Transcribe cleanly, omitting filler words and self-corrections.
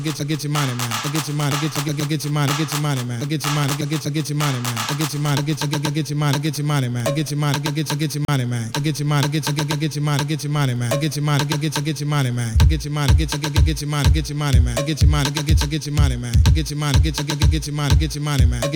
get your money, man. I get your money, get your money, get your money, man. I get your money, get your money, man. I get your money, get your money, get your money, man. I get your money, get your money, man. I get your money, get your money, get your money, man. I get your money, get your money, man. I get your money, get your money, get your money, man. I get your money, get your money, man. I get your money, get your money, get your money, man.